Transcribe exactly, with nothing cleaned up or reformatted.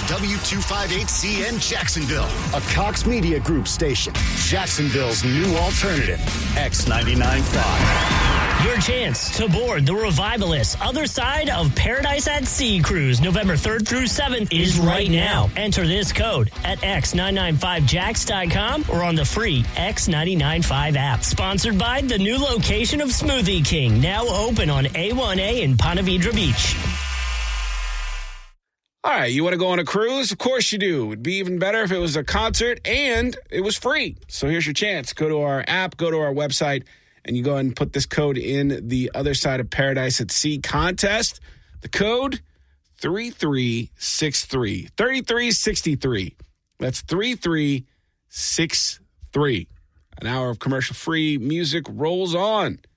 W two fifty-eight C N Jacksonville, a Cox Media Group station. Jacksonville's new alternative, X ninety-nine point five. Your chance to board the Revivalist Other Side of Paradise at Sea cruise November third through seventh is right now. Enter this code at x nine nine five jacks dot com or on the free X nine nine five app. Sponsored by the new location of Smoothie King, now open on A one A in Ponte Vedra Beach. All right, you want to go on a cruise? Of course you do. It'd be even better if it was a concert and it was free. So here's your chance. Go to our app, go to our website, and you go ahead and put this code in the Other Side of Paradise at Sea contest. The code, three three six three. thirty-three sixty-three. That's three three six three. An hour of commercial-free music rolls on.